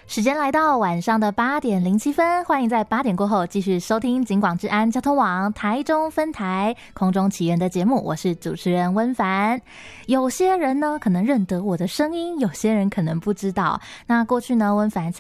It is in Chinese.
时间来到晚上的8:07，欢迎在8点过后继续收听警广治安交通网台中分台空中奇缘的节目，我是主持人温凡。有些人呢可能认得我的声音，有些人可能不知道。那过去呢，温凡